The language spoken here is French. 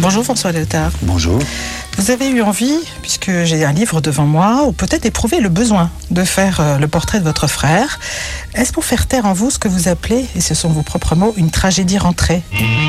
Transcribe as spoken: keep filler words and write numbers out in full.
Bonjour François Léotard. Bonjour. Vous avez eu envie, puisque j'ai un livre devant moi, ou peut-être éprouvé le besoin de faire euh, le portrait de votre frère. Est-ce pour faire taire en vous ce que vous appelez, et ce sont vos propres mots, une tragédie rentrée ?